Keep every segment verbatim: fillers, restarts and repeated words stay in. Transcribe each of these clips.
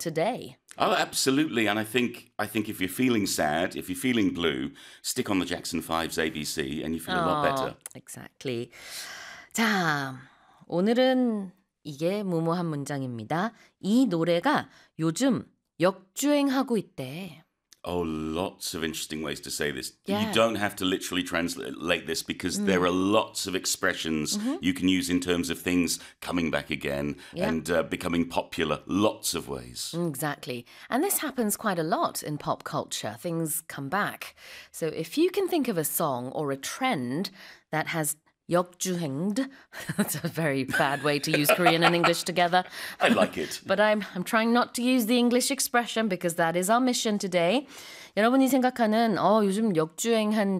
today. Oh, absolutely. And I think I think if you're feeling sad, if you're feeling blue, stick on the Jackson five's A B C and you feel a lot better. Exactly. 자, 오늘은 이게 무모한 문장입니다. 이 노래가 요즘 역주행하고 있대. Oh, lots of interesting ways to say this. Yeah. You don't have to literally translate this because mm. there are lots of expressions mm-hmm. you can use in terms of things coming back again yeah. and uh, becoming popular. Lots of ways. Exactly. And this happens quite a lot in pop culture. Things come back. So if you can think of a song or a trend that has 역주행ed. That's a very bad way to use Korean and English together. I like it. But I'm, I'm trying not to use the English expression because that is our mission today. 여러분이 생각하는 어, 요즘 역주행한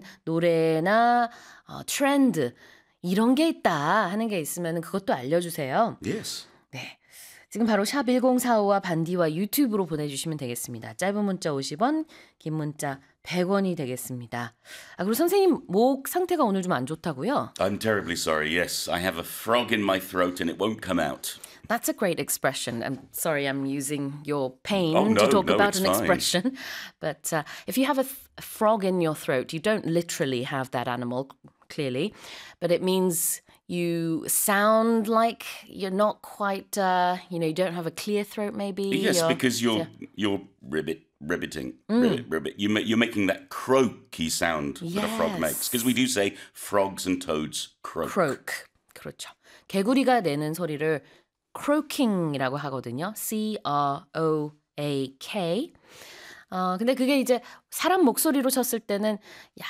노래나 어, 트렌드 이런 게 있다 하는 게 있으면 그것도 알려주세요. Yes. 네. 지금 바로 샵 일공사오와 반디와 유튜브로 보내주시면 되겠습니다. 짧은 문자 오십 원, 긴 문자 백 원이 되겠습니다. 아, 그리고 선생님 목 상태가 오늘 좀 안 좋다고요? I'm terribly sorry. Yes, I have a frog in my throat and it won't come out. That's a great expression. I'm sorry I'm using your pain oh, no, to talk no, about an fine. expression. But uh, if you have a, th- a frog in your throat, you don't literally have that animal, clearly. But it means you sound like you're not quite, uh, you know, you don't have a clear throat maybe. Yes, or, because you're, yeah. you're ribbit. Ribbiting, mm. ribbit, ribbit. You ma- you're making that croaky sound yes. that a frog makes. Because we do say frogs and toads croak. Croak. 그렇죠. 개구리가 내는 소리를 croaking이라고 하거든요. C R O A K. 어, 근데 그게 이제 사람 목소리로 쳤을 때는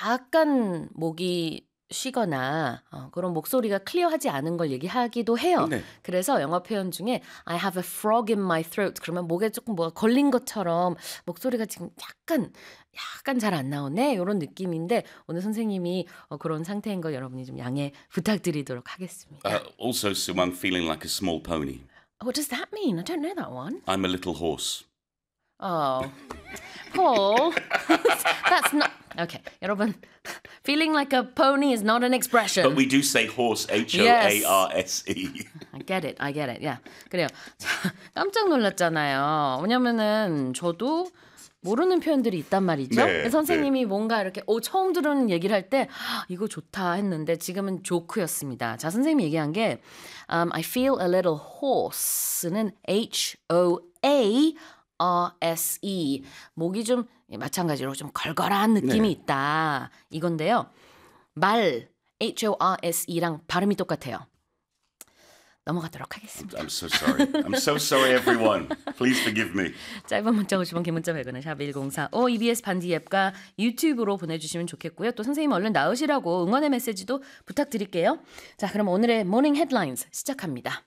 약간 목이 쉬거나 어, 그런 목소리가 클리어하지 않은 걸 얘기하기도 해요. 네. 그래서 영어 표현 중에 I have a frog in my throat. 그러면 목에 조금 뭐가 걸린 것처럼 목소리가 지금 약간 약간 잘 안 나오네 이런 느낌인데 오늘 선생님이 어, 그런 상태인 걸 여러분이 좀 양해 부탁드리도록 하겠습니다. Uh, also, Sue, I'm feeling like a small pony. What does that mean? I don't know that one. I'm a little horse. Oh, Paul, that's not... Okay, 여러분, feeling like a pony is not an expression. But we do say horse, H O A R S E. Yes. I get it, I get it, yeah. 그래요. 자, 깜짝 놀랐잖아요. 왜냐면은 저도 모르는 표현들이 있단 말이죠. 네, 선생님이 네. 뭔가 이렇게 오, 처음 들은 얘기를 할 때 이거 좋다 했는데 지금은 조크였습니다. 자, 선생님이 얘기한 게 um, I feel a little horse는 H O A R S E. 목이 좀 마찬가지로 좀 걸걸한 느낌이 네. 있다. 이건데요. 말 H O R S E랑 발음이 똑같아요. 넘어가도록 하겠습니다. I'm so sorry. I'm so sorry, everyone. Please forgive me. 짧은 문자 오십 원, 긴 문자 백 원은 샵 일공사오 이비에스 반디 앱과 유튜브로 보내주시면 좋겠고요. 또 선생님 얼른 나으시라고 응원의 메시지도 부탁드릴게요. 자, 그럼 오늘의 모닝 헤드라인스 시작합니다.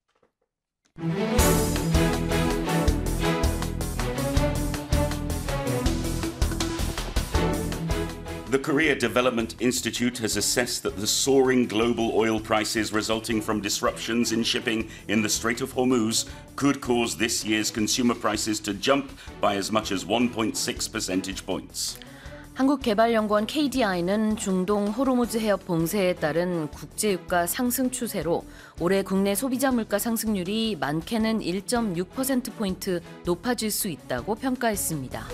The Korea Development Institute has assessed that the soaring global oil prices resulting from disruptions in shipping in the Strait of Hormuz could cause this year's consumer prices to jump by as much as one point six percentage points. 한국개발연구원 케이디아이는 중동 호르무즈 해협 봉쇄에 따른 국제유가 상승 추세로 올해 국내 소비자 물가 상승률이 많게는 일 점 육 퍼센트포인트 높아질 수 있다고 평가했습니다.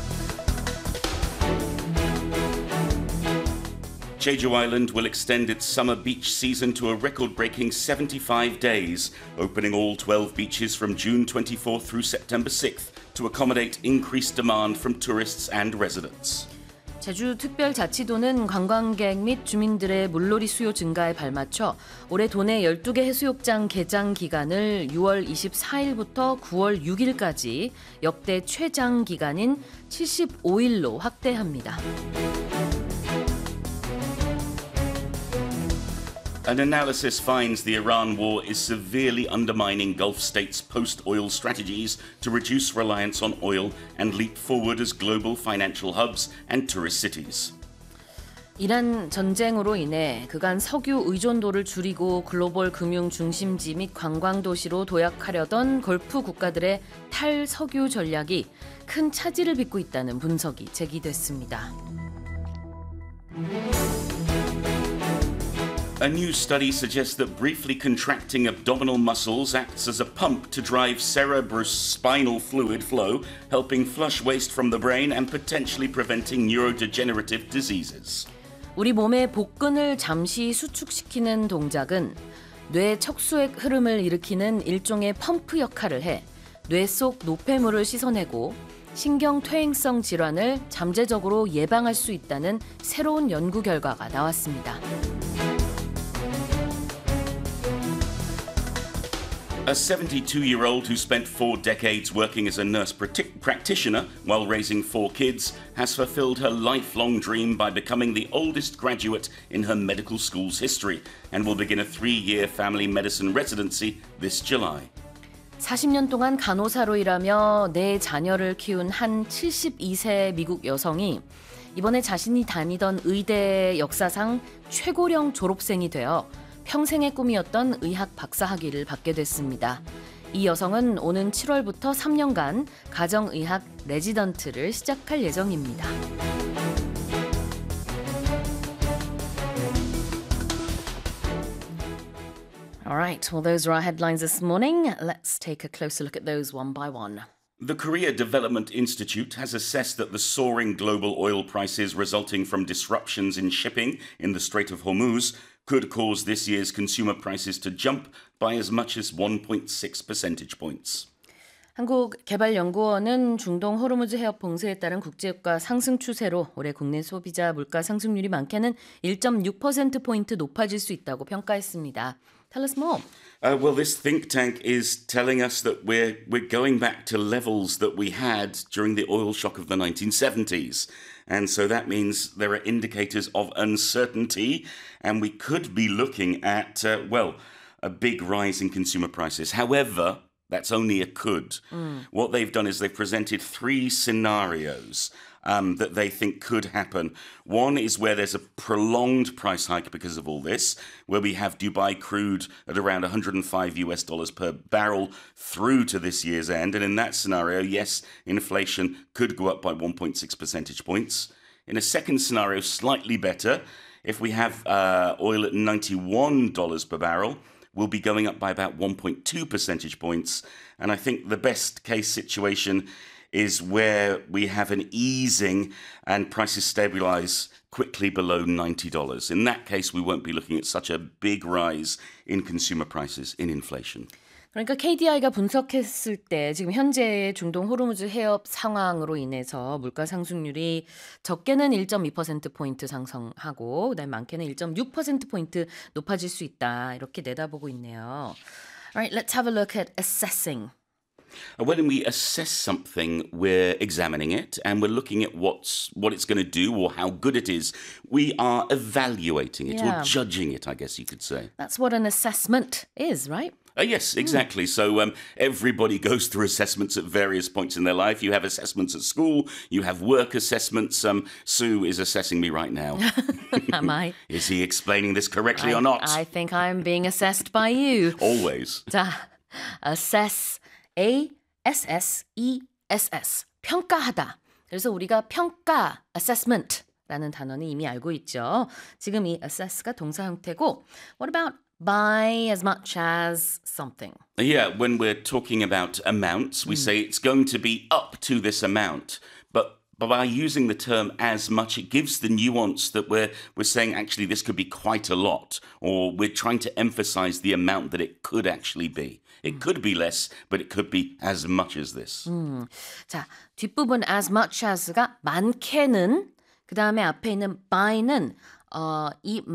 Jeju Island will extend its summer beach season to a record-breaking seventy-five days, opening all twelve beaches from June twenty-fourth through September sixth to accommodate increased demand from tourists and residents. 제주특별자치도는 관광객 및 주민들의 물놀이 수요 증가에 발맞춰 올해 도내 열두 개 해수욕장 개장 기간을 유월 이십사일부터 구월 육일까지 역대 최장 기간인 칠십오일로 확대합니다. An analysis finds the Iran war is severely undermining Gulf states' post-oil strategies to reduce reliance on oil and leap forward as global financial hubs and tourist cities. 이란 전쟁으로 인해 그간 석유 의존도를 줄이고 글로벌 금융 중심지 및 관광 도시로 도약하려던 걸프 국가들의 탈석유 전략이 큰 차질을 빚고 있다는 분석이 제기됐습니다. A new study suggests that briefly contracting abdominal muscles acts as a pump to drive cerebrospinal fluid flow, helping flush waste from the brain and potentially preventing neurodegenerative diseases. 우리 몸의 복근을 잠시 수축시키는 동작은 뇌 척수의 흐름을 일으키는 일종의 펌프 역할을 해 뇌 속 노폐물을 씻어내고 신경 퇴행성 질환을 잠재적으로 예방할 수 있다는 새로운 연구 결과가 나왔습니다. A seventy-two-year-old who spent four decades working as a nurse practi- practitioner while raising four kids has fulfilled her lifelong dream by becoming the oldest graduate in her medical school's history and will begin a three-year family medicine residency this July. 사십 년 동안 간호사로 일하며 네 자녀를 키운 한 칠십이 세 미국 여성이 이번에 자신이 다니던 의대 역사상 최고령 졸업생이 되어 평생의 꿈이었던 의학 박사 학위를 받게 됐습니다. 이 여성은 오는 칠월부터 삼 년간 가정의학 레지던트를 시작할 예정입니다. All right, well, those are our headlines this morning. Let's take a closer look at those one by one. The Korea Development Institute has assessed that the soaring global oil prices resulting from disruptions in shipping in the Strait of Hormuz could cause this year's consumer prices to jump by as much as one point six percentage points. 한국개발연구원은 중동 호르무즈 해협 봉쇄에 따른 국제유가 상승 추세로 올해 국내 소비자 물가 상승률이 많게는 일 점 육 퍼센트포인트 높아질 수 있다고 평가했습니다. Tell us more. Uh, well, this think tank is telling us that we're we're going back to levels that we had during the oil shock of the nineteen seventies. And so that means there are indicators of uncertainty, and we could be looking at, uh, well, a big rise in consumer prices. However, that's only a could. Mm. What they've done is they've presented three scenarios um, that they think could happen. One is where there's a prolonged price hike because of all this, where we have Dubai crude at around one hundred five U S dollars per barrel through to this year's end. And in that scenario, yes, inflation could go up by one point six percentage points. In a second scenario, slightly better, if we have uh, oil at ninety-one dollars per barrel, will be going up by about one point two percentage points. And I think the best case situation is where we have an easing and prices stabilize quickly below ninety dollars. In that case, we won't be looking at such a big rise in consumer prices, in inflation. 그러니까 케이디아이가 분석했을 때 지금 현재의 중동 호르무즈 해협 상황으로 인해서 물가 상승률이 적게는 일 점 이 퍼센트포인트 상승하고 그다음에 많게는 일 점 육 퍼센트포인트 높아질 수 있다. 이렇게 내다보고 있네요. Alright, let's have a look at assessing. When we assess something, we're examining it and we're looking at what's what it's going to do or how good it is. We are evaluating it Yeah. or judging it, I guess you could say. That's what an assessment is, right? Uh, yes, exactly. Mm. So um, everybody goes through assessments at various points in their life. You have assessments at school. You have work assessments. Um, Sue is assessing me right now. Am I? Is he explaining this correctly I, or not? I think I'm being assessed by you. Always. 자, assess, A S S E S S, 평가하다. 그래서 우리가 평가, assessment라는 단어는 이미 알고 있죠. 지금 이 assess가 동사 형태고, what about buy as much as something? Yeah, when we're talking about amounts, we mm. say it's going to be up to this amount. But But by using the term as much, it gives the nuance that we're we're saying actually this could be quite a lot, or we're trying to emphasize the amount that it could actually be. It could be less, but it could be as much as this. 음, 자, 뒷부분 as much as가 많게는, 그 다음에 앞에 있는 by는 어,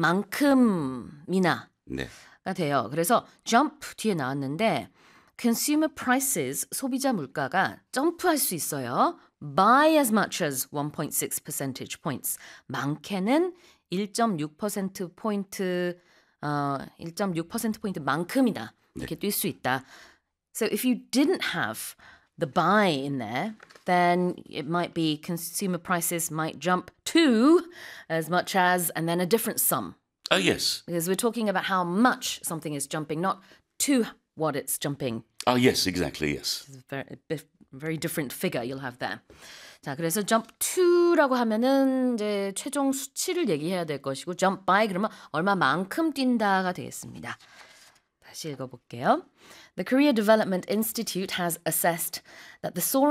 이만큼이나 네. 가 돼요. 그래서 jump 뒤에 나왔는데 consumer prices, 소비자 물가가 점프할 수 있어요. By as much as one point six percentage points. 많게는 일 점 육 퍼센트포인트 어, 일 점 육 퍼센트포인트만큼이다. 이렇게 뛸 수 있다. So if you didn't have the buy in there, then it might be consumer prices might jump to as much as and then a different sum. Oh, yes. Because we're talking about how much something is jumping, not to what it's jumping. Oh, yes, exactly, yes. It's a very, a very different figure you'll have there. 자, 그래서 jump to라고 하면은 이제 최종 수치를 얘기해야 될 것이고 jump by 그러면 얼마만큼 뛴다가 되겠습니다. 다시 읽어볼게요. The Korea Development Institute has assessed that the soaring